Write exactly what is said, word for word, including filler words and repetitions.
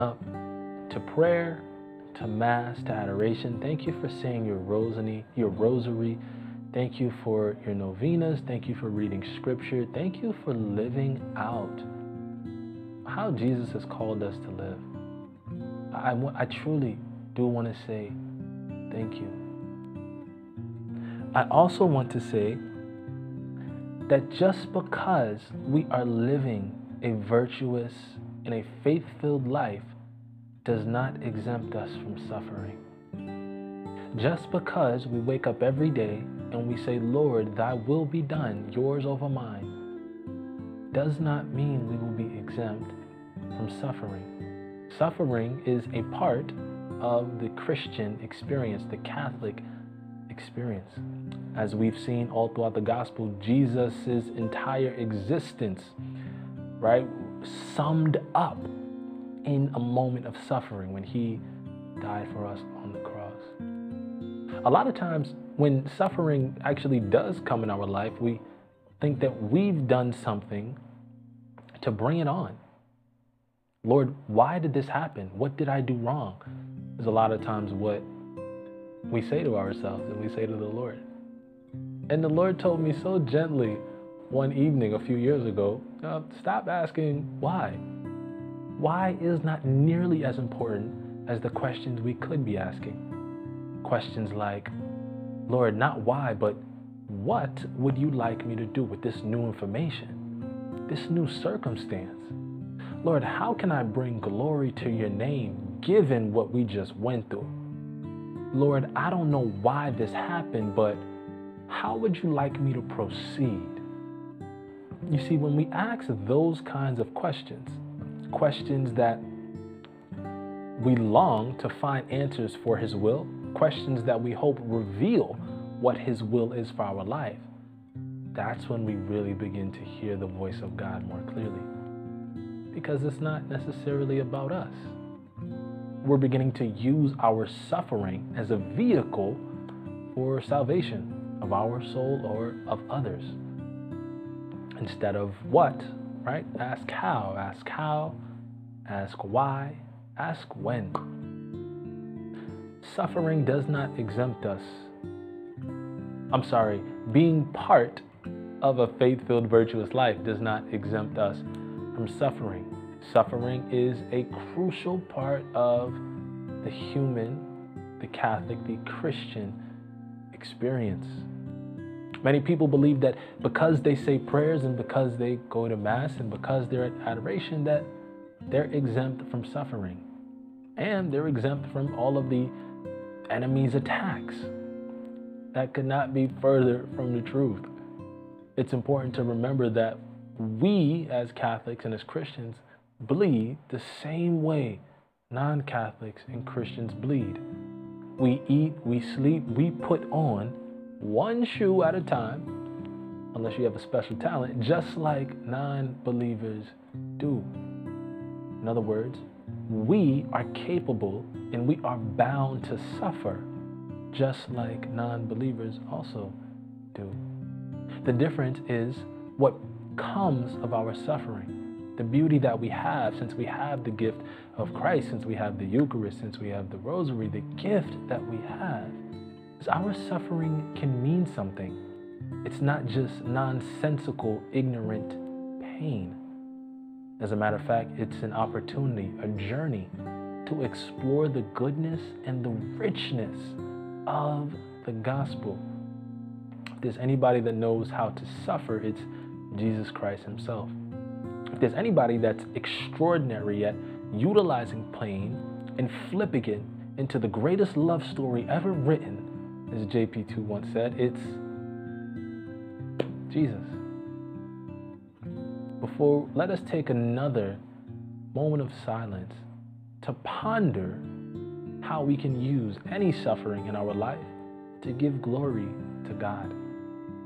Up to prayer, to mass, to adoration. Thank you for saying your rosary, your rosary. Thank you for your novenas. Thank you for reading scripture. Thank you for living out how Jesus has called us to live. I, I truly do want to say thank you. I also want to say that just because we are living a virtuous and a faith-filled life does not exempt us from suffering. Just because we wake up every day and we say, Lord, thy will be done, yours over mine, does not mean we will be exempt from suffering. Suffering is a part of the Christian experience, the Catholic experience. As we've seen all throughout the gospel, Jesus's entire existence, right, summed up in a moment of suffering when he died for us on the cross. A lot of times when suffering actually does come in our life, we think that we've done something to bring it on. Lord, why did this happen? What did I do wrong? Is a lot of times what we say to ourselves and we say to the Lord. And the Lord told me so gently one evening a few years ago, uh, stop asking why. Why is not nearly as important as the questions we could be asking. Questions like, Lord, not why, but what would you like me to do with this new information, this new circumstance? Lord, how can I bring glory to your name given what we just went through? Lord, I don't know why this happened, but how would you like me to proceed? You see, when we ask those kinds of questions, questions that we long to find answers for his will, questions that we hope reveal what his will is for our life, that's when we really begin to hear the voice of God more clearly. Because it's not necessarily about us. We're beginning to use our suffering as a vehicle for salvation of our soul or of others. Instead of what, right? Ask how, ask how, ask why, ask when. Suffering does not exempt us. I'm sorry, being part of a faith-filled, virtuous life does not exempt us from suffering. Suffering is a crucial part of the human, the Catholic, the Christian experience. Many people believe that because they say prayers and because they go to Mass and because they're at adoration, that they're exempt from suffering. And they're exempt from all of the enemy's attacks. That could not be further from the truth. It's important to remember that we as Catholics and as Christians bleed the same way non-Catholics and Christians bleed. We eat, we sleep, we put on one shoe at a time, unless you have a special talent, just like non-believers do. In other words, we are capable and we are bound to suffer just like non-believers also do. The difference is what comes of our suffering. The beauty that we have, since we have the gift of Christ, since we have the Eucharist, since we have the Rosary, the gift that we have is our suffering can mean something. It's not just nonsensical, ignorant pain. As a matter of fact, it's an opportunity, a journey to explore the goodness and the richness of the gospel. If there's anybody that knows how to suffer, it's Jesus Christ himself. If there's anybody that's extraordinary at utilizing pain and flipping it into the greatest love story ever written, as J P two once said, it's Jesus. Before, let us take another moment of silence to ponder how we can use any suffering in our life to give glory to God.